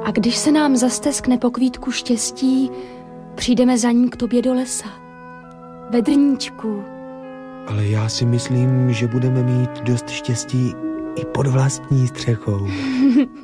A když se nám zasteskne po kvítku štěstí, přijdeme za ním k tobě do lesa. Vedrníčku. Ale já si myslím, že budeme mít dost štěstí i pod vlastní střechou.